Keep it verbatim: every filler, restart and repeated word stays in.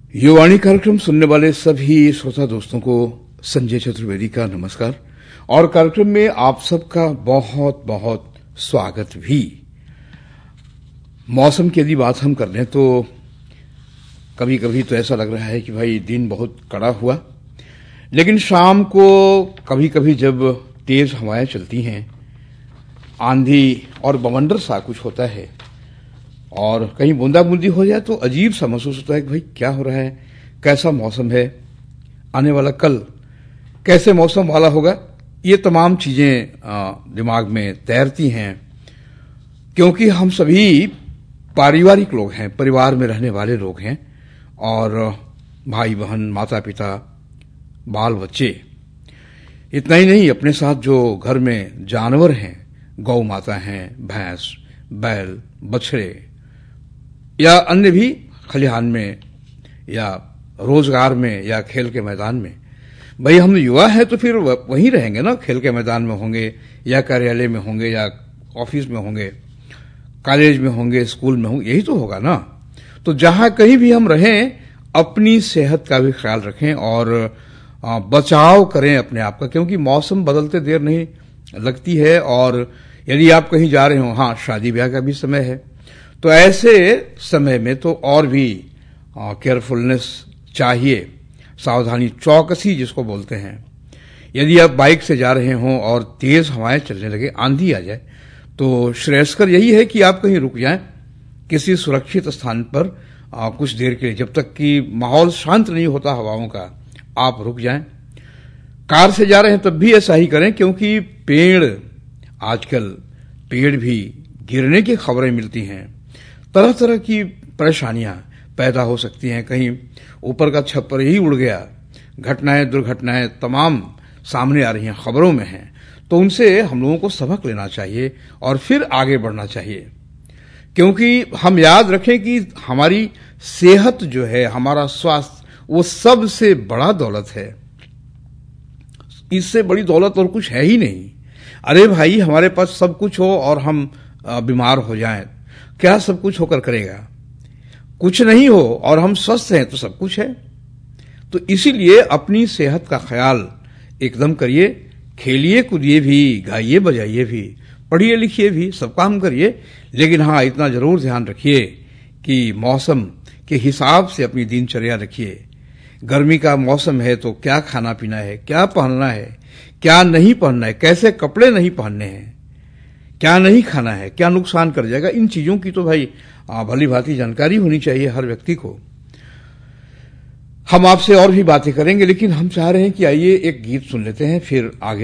युवाणी कार्यक्रम सुनने वाले सभी श्रोता दोस्तों को संजय चतुर्वेदी का नमस्कार और कार्यक्रम में आप सबका बहुत बहुत स्वागत भी। मौसम की यदि बात हम कर लें तो कभी कभी तो ऐसा लग रहा है कि भाई दिन बहुत कड़ा हुआ, लेकिन शाम को कभी कभी जब तेज हवाएं चलती हैं, आंधी और बवंडर सा कुछ होता है और कहीं बूंदाबूंदी हो जाए तो अजीब सा महसूस होता है कि भाई क्या हो रहा है, कैसा मौसम है, आने वाला कल कैसे मौसम वाला होगा। ये तमाम चीजें दिमाग में तैरती हैं क्योंकि हम सभी पारिवारिक लोग हैं, परिवार में रहने वाले लोग हैं और भाई बहन, माता पिता, बाल बच्चे। इतना ही नहीं, अपने साथ जो घर में जानवर हैं, गौ माता हैं, भैंस, बैल, बछड़े या अन्य भी खलिहान में या रोजगार में या खेल के मैदान में। भाई हम युवा हैं तो फिर वहीं रहेंगे ना, खेल के मैदान में होंगे या कार्यालय में होंगे या ऑफिस में होंगे, कॉलेज में होंगे, स्कूल में होंगे, यही तो होगा ना। तो जहां कहीं भी हम रहें अपनी सेहत का भी ख्याल रखें और बचाव करें अपने आप का, क्योंकि मौसम बदलते देर नहीं लगती है। और यदि आप कहीं जा रहे हो, हाँ शादी ब्याह का भी समय है, तो ऐसे समय में तो और भी केयरफुलनेस चाहिए, सावधानी, चौकसी जिसको बोलते हैं। यदि आप बाइक से जा रहे हों और तेज हवाएं चलने लगे, आंधी आ जाए, तो श्रेयस्कर यही है कि आप कहीं रुक जाएं किसी सुरक्षित स्थान पर आ, कुछ देर के लिए, जब तक कि माहौल शांत नहीं होता हवाओं का, आप रुक जाएं। कार से जा रहे हैं तब भी ऐसा ही करें, क्योंकि पेड़, आजकल पेड़ भी गिरने की खबरें मिलती हैं, तरह तरह की परेशानियां पैदा हो सकती हैं, कहीं ऊपर का छप्पर ही उड़ गया, घटनाएं दुर्घटनाएं तमाम सामने आ रही हैं, खबरों में हैं। तो उनसे हम लोगों को सबक लेना चाहिए और फिर आगे बढ़ना चाहिए, क्योंकि हम याद रखें कि हमारी सेहत जो है, हमारा स्वास्थ्य, वो सबसे बड़ा दौलत है। इससे बड़ी दौलत और कुछ है ही नहीं। अरे भाई, हमारे पास सब कुछ हो और हम बीमार हो जाएं, क्या सब कुछ होकर करेगा? कुछ नहीं हो और हम स्वस्थ हैं तो सब कुछ है। तो इसीलिए अपनी सेहत का ख्याल एकदम करिए, खेलिए कूदिए भी, गाइए बजाइए भी, पढ़िए लिखिए भी, सब काम करिए। लेकिन हाँ, इतना जरूर ध्यान रखिए कि मौसम के हिसाब से अपनी दिनचर्या रखिए। गर्मी का मौसम है तो क्या खाना पीना है, क्या पहनना है, क्या नहीं पहनना है, कैसे कपड़े नहीं पहनने हैं, क्या नहीं खाना है, क्या नुकसान कर जाएगा, इन चीजों की तो भाई भली भांति जानकारी होनी चाहिए हर व्यक्ति को। हम आपसे और भी बातें करेंगे, लेकिन हम चाह रहे हैं कि आइए एक गीत सुन लेते हैं, फिर आगे